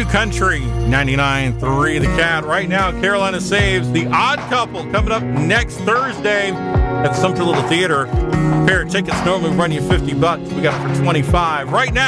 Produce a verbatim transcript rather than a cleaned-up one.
Country, ninety-nine point three The Cat. Right now, Carolina Saves The Odd Couple coming up next Thursday at the Sumter Little Theater. A pair of tickets normally run you fifty bucks. We got it for twenty-five. Right now,